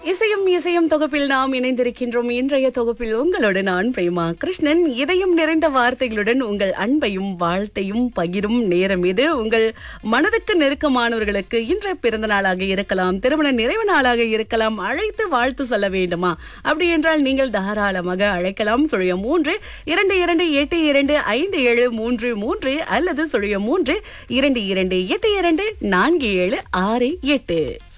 இசையும் இசையும் தொகுப்பில் நாம் இணைந்திருக்கின்றோம். இன்றைய தொகுப்பில் உங்களோடு நான் பிரேமா கிருஷ்ணன். இதயம் நிறைந்த வார்த்தைகளுடன் உங்கள் அன்பையும் வாழ்த்தையும் பகிரும் நேரம் இது. உங்கள் மனதுக்கு நெருக்கமானவர்களுக்கு இன்றைய பிறந்த நாளாக இருக்கலாம், திருமண நிறைவு நாளாக இருக்கலாம், அழைத்து வாழ்த்து சொல்ல வேண்டுமா? அப்படி என்றால் நீங்கள் தாராளமாக அழைக்கலாம். 0322825733 அல்லது 0322824748.